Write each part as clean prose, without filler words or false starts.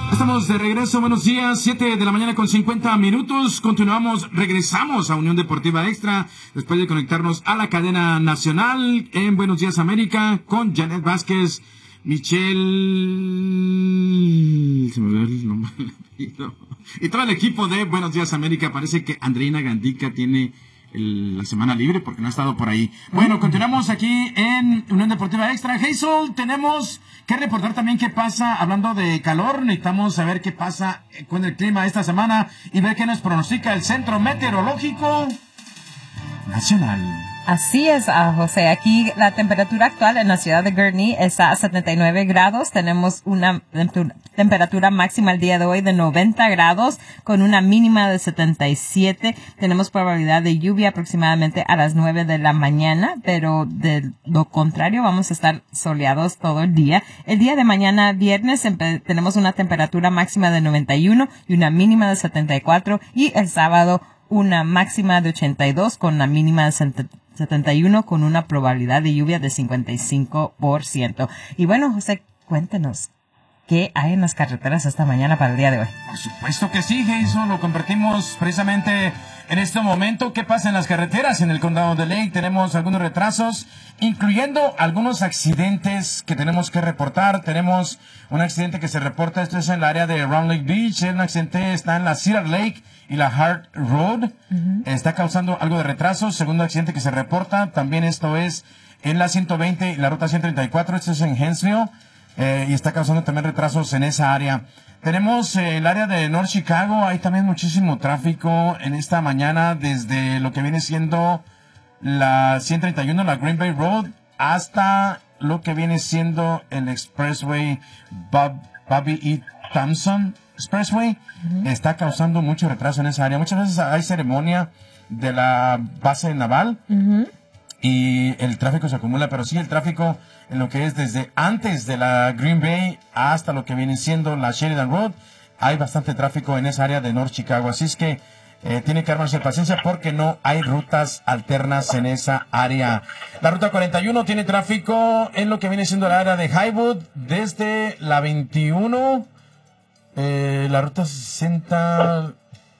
Estamos de regreso, buenos días, 7 de la mañana con 50 minutos. Regresamos a Unión Deportiva Extra, después de conectarnos a la cadena nacional en Buenos Días América, con Janet Vázquez, Michelle, se me olvidó el nombre, y todo el equipo de Buenos Días América. Parece que Andreina Gandica tiene la semana libre porque no ha estado por ahí. Bueno, continuamos aquí en Unión Deportiva Extra. Hazel, tenemos que reportar también qué pasa, hablando de calor, necesitamos saber qué pasa con el clima esta semana y ver qué nos pronostica el Centro Meteorológico Nacional. Así es, José. Aquí la temperatura actual en la ciudad de Gurnee está a 79 grados. Tenemos una temperatura máxima el día de hoy de 90 grados con una mínima de 77. Tenemos probabilidad de lluvia aproximadamente a las 9 de la mañana, pero de lo contrario vamos a estar soleados todo el día. El día de mañana, viernes, tenemos una temperatura máxima de 91 y una mínima de 74. Y el sábado, una máxima de 82 con una mínima de 71 con una probabilidad de lluvia de 55%. Y bueno, José, cuéntenos, ¿qué hay en las carreteras esta mañana para el día de hoy? Por supuesto que sí, Jason, lo convertimos precisamente en este momento. ¿Qué pasa en las carreteras en el condado de Lake? Tenemos algunos retrasos, incluyendo algunos accidentes que tenemos que reportar. Tenemos un accidente que se reporta, esto es en el área de Round Lake Beach. Un accidente está en la Cedar Lake y la Hart Road. Está causando algo de retraso. Segundo accidente que se reporta, también esto es en la 120 y la ruta 134. Esto es en Hensville. Y está causando también retrasos en esa área. Tenemos el área de North Chicago. Hay también muchísimo tráfico en esta mañana desde lo que viene siendo la 131, la Green Bay Road, hasta lo que viene siendo el Expressway Bobby E. Thompson Expressway. Está causando mucho retraso en esa área. Muchas veces hay ceremonia de la base naval y el tráfico se acumula, pero sí el tráfico en lo que es desde antes de la Green Bay hasta lo que viene siendo la Sheridan Road, hay bastante tráfico en esa área de North Chicago. Así es que tiene que armarse paciencia porque no hay rutas alternas en esa área. La ruta 41 tiene tráfico en lo que viene siendo la área de Highwood desde la 21, la ruta 60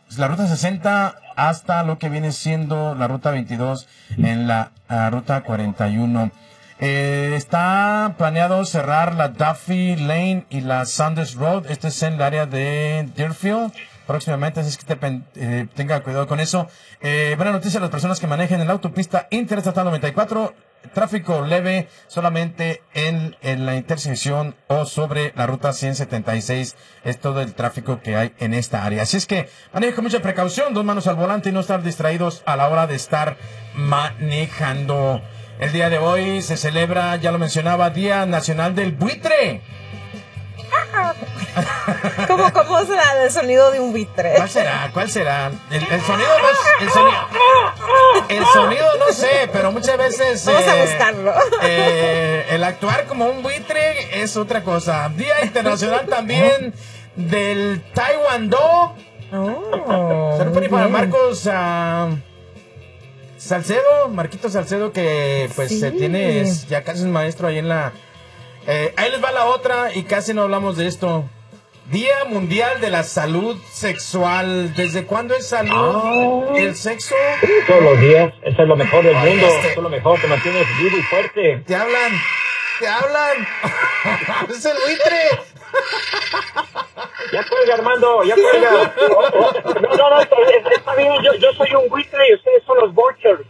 hasta lo que viene siendo la ruta 22 en la ruta 41. Está planeado cerrar la Duffy Lane y la Sanders Road. Este es en el área de Deerfield próximamente, así es que tenga cuidado con eso. Buena noticia a las personas que manejen en la autopista Interestatal 94. Tráfico leve solamente en la intersección o sobre la ruta 176. Es todo el tráfico que hay en esta área. Así es que maneje con mucha precaución, 2 manos al volante y no estar distraídos a la hora de estar manejando. El día de hoy se celebra, ya lo mencionaba, Día Nacional del Buitre. ¿Cómo será el sonido de un buitre? ¿Cuál será? El sonido no sé, pero muchas veces vamos a buscarlo. El actuar como un buitre es otra cosa. Día Internacional también del Taekwondo. Saludos para Marcos Marquito Salcedo, que pues tiene ya casi un maestro ahí en la... ahí les va la otra y casi no hablamos de esto. Día Mundial de la Salud Sexual. ¿Desde cuándo es salud el sexo? Todos los días. Eso es lo mejor del mundo. Eso es lo mejor. Te mantienes vivo y fuerte. Te hablan. Es el buitre. Ya cuelga, Armando. Ya cuelga. No. Está bien. Yo soy un buitre y ustedes son los vultures.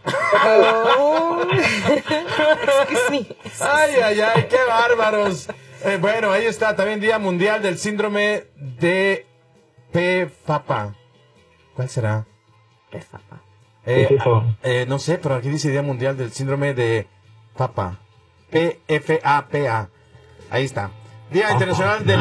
Ay, qué bárbaros. Bueno, ahí está también Día Mundial del Síndrome de PFAPA. ¿Cuál será? PFAPA. No sé, pero aquí dice Día Mundial del Síndrome de PFAPA. PFAPA. Ahí está. Día Internacional del